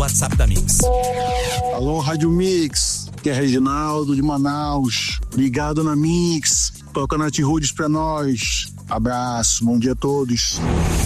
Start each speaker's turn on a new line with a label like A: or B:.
A: WhatsApp da Mix.
B: Alô, Rádio Mix, que é Reginaldo de Manaus. Ligado na Mix, toca Nath Roots pra nós. Abraço, bom dia a todos.